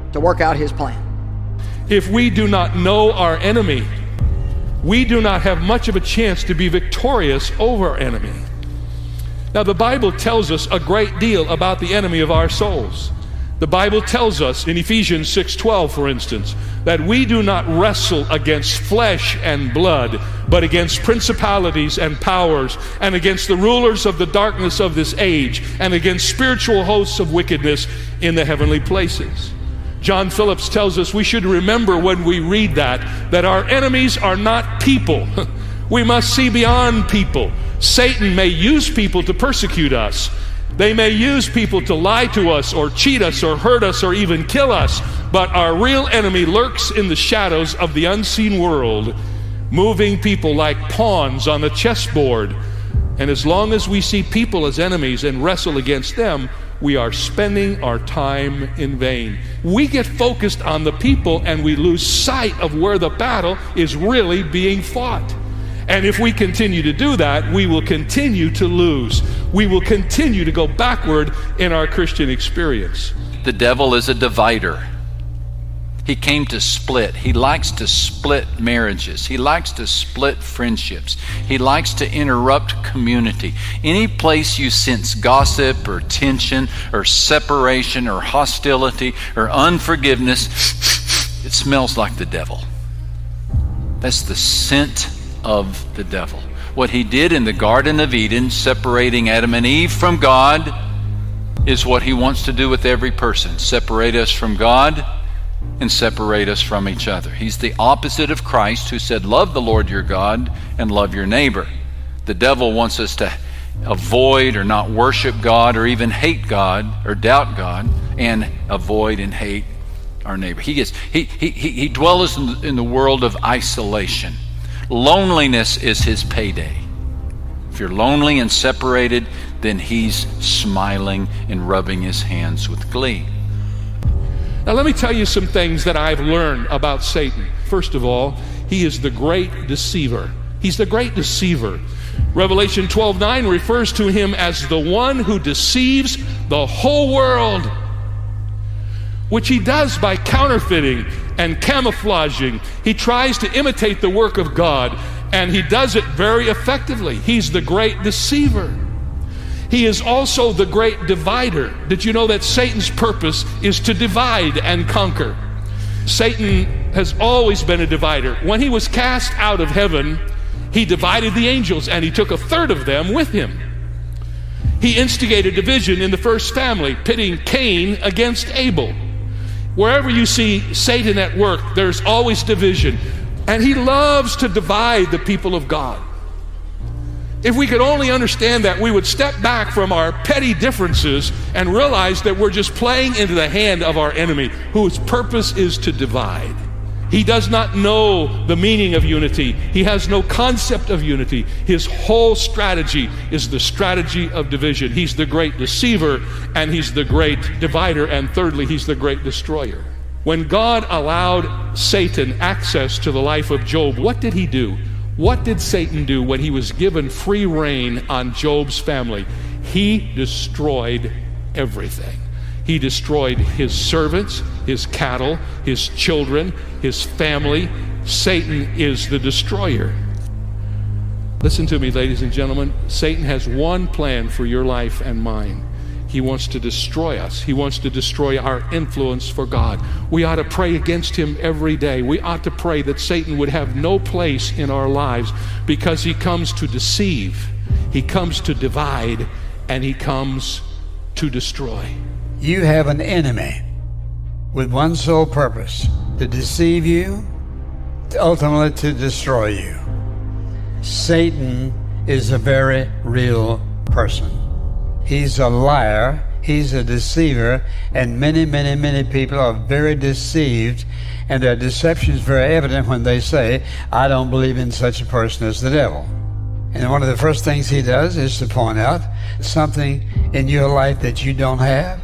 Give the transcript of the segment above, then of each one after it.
to work out his plan. If we do not know our enemy, we do not have much of a chance to be victorious over our enemy. Now, the Bible tells us a great deal about the enemy of our souls. The Bible tells us in Ephesians 6:12, for instance, that we do not wrestle against flesh and blood, but against principalities and powers, and against the rulers of the darkness of this age, and against spiritual hosts of wickedness in the heavenly places. John Phillips tells us we should remember when we read that our enemies are not people. We must see beyond people. Satan may use people to persecute us. They may use people to lie to us or cheat us or hurt us or even kill us. But our real enemy lurks in the shadows of the unseen world, moving people like pawns on a chessboard. And as long as we see people as enemies and wrestle against them, we are spending our time in vain. We get focused on the people and we lose sight of where the battle is really being fought. And if we continue to do that, we will continue to lose. We will continue to go backward in our Christian experience. The devil is a divider. He came to split. He likes to split marriages. He likes to split friendships. He likes to interrupt community. Any place you sense gossip or tension or separation or hostility or unforgiveness, it smells like the devil. That's the scent of the devil. What he did in the Garden of Eden, separating Adam and Eve from God, is what he wants to do with every person. Separate us from God and separate us from each other. He's the opposite of Christ, who said, love the Lord your God and love your neighbor. The devil wants us to avoid or not worship God or even hate God or doubt God and avoid and hate our neighbor. He dwells in the world of isolation. Loneliness is his payday. If you're lonely and separated, then he's smiling and rubbing his hands with glee. Now let me tell you some things that I've learned about Satan. First of all, he is the great deceiver. He's the great deceiver. Revelation 12:9 refers to him as the one who deceives the whole world, which he does by counterfeiting and camouflaging. He tries to imitate the work of God, and he does it very effectively. He's the great deceiver. He is also the great divider. Did you know that Satan's purpose is to divide and conquer? Satan has always been a divider. When he was cast out of heaven, he divided the angels, and he took a third of them with him. He instigated division in the first family, pitting Cain against Abel. Wherever you see Satan at work, there's always division. And he loves to divide the people of God. If we could only understand that, we would step back from our petty differences and realize that we're just playing into the hand of our enemy, whose purpose is to divide. He does not know the meaning of unity. He has no concept of unity. His whole strategy is the strategy of division. He's the great deceiver, and he's the great divider, and thirdly, he's the great destroyer. When God allowed Satan access to the life of Job, what did he do? What did Satan do when he was given free rein on Job's family? He destroyed everything. He destroyed his servants, his cattle, his children, his family. Satan is the destroyer. Listen to me, ladies and gentlemen. Satan has one plan for your life and mine. He wants to destroy us. He wants to destroy our influence for God. We ought to pray against him every day. We ought to pray that Satan would have no place in our lives, because he comes to deceive, he comes to divide, and he comes to destroy. You have an enemy with one sole purpose: to deceive you, ultimately to destroy you. Satan is a very real person. He's a liar, he's a deceiver, and many people are very deceived, and their deception is very evident when they say, I don't believe in such a person as the devil. And one of the first things he does is to point out something in your life that you don't have.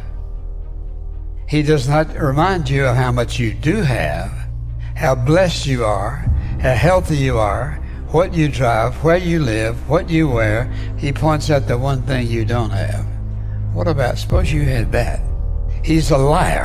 He does not remind you of how much you do have, how blessed you are, how healthy you are, what you drive, where you live, what you wear. He points out the one thing you don't have. What about, suppose you had that? He's a liar.